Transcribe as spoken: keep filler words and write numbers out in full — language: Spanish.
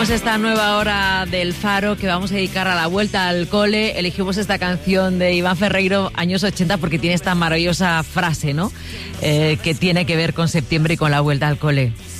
abrimos esta nueva hora del Faro que vamos a dedicar a la vuelta al cole. Elegimos esta canción de Iván Ferreiro, años ochenta, porque tiene esta maravillosa frase, ¿no? Eh, que tiene que ver con septiembre y con la vuelta al cole.